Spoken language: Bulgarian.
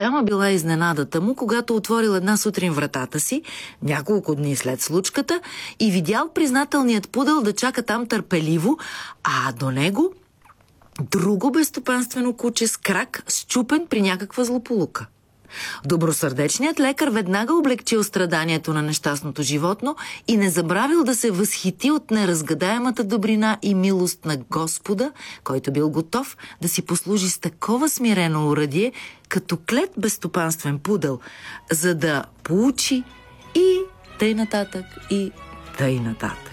Голяма била изненадата му, когато отворил една сутрин вратата си, няколко дни след случката, и видял признателният пудел да чака там търпеливо, а до него друго безстопанствено куче с крак, счупен при някаква злополука. Добросърдечният лекар веднага облегчил страданието на нещастното животно и не забравил да се възхити от неразгадаемата добрина и милост на Господа, който бил готов да си послужи с такова смирено оръдие, като клет безстопанствен пудел, за да поучи и тъй нататък, и тъй нататък.